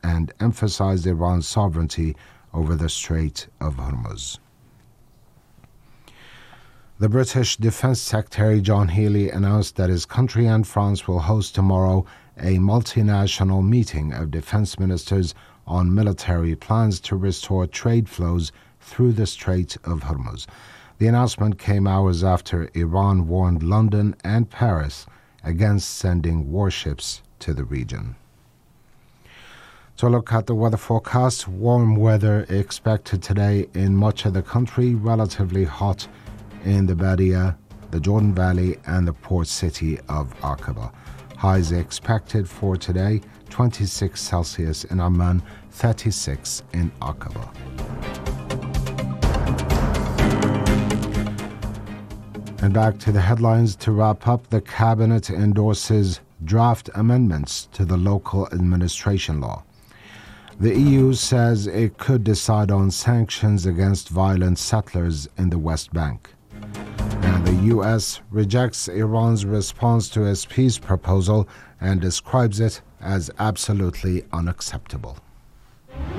and emphasized Iran's sovereignty over the Strait of Hormuz. The British Defense Secretary John Healey announced that his country and France will host tomorrow a multinational meeting of defense ministers on military plans to restore trade flows through the Strait of Hormuz. The announcement came hours after Iran warned London and Paris against sending warships to the region. To look at the weather forecast, warm weather expected today in much of the country, relatively hot in the Badia, the Jordan Valley, and the port city of Aqaba. Highs expected for today, 26 Celsius in Amman, 36 in Aqaba. And back to the headlines to wrap up. The Cabinet endorses draft amendments to the local administration law. The EU says it could decide on sanctions against violent settlers in the West Bank. And the U.S. rejects Iran's response to its peace proposal and describes it as absolutely unacceptable.